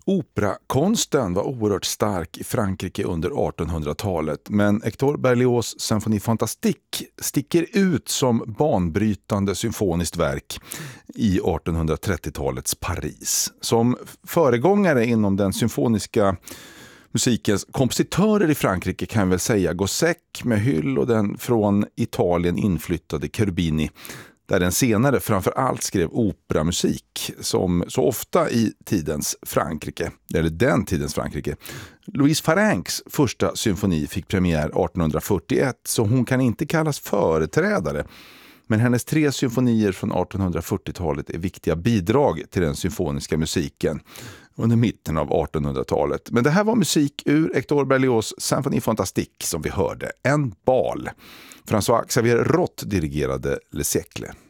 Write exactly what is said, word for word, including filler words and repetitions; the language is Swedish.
Operakonsten var oerhört stark i Frankrike under artonhundratalet, men Hector Berlioz Symphonie Fantastique sticker ut som banbrytande symfoniskt verk i artonhundratrettiotalets Paris. Som föregångare inom den symfoniska musikens kompositörer i Frankrike kan väl säga Gossec med Hyll och den från Italien inflyttade Cherubini, där den senare framför allt skrev operamusik som så ofta i tidens Frankrike, eller den tidens Frankrike. Louise Farinks första symfoni fick premiär artonhundrafyrtioett, så hon kan inte kallas företrädare. Men hennes tre symfonier från artonhundrafyrtiotalet är viktiga bidrag till den symfoniska musiken under mitten av artonhundratalet. Men det här var musik ur Hector Berlioz Symphonie Fantastique som vi hörde, en bal. François Xavier Roth dirigerade Le Siècle.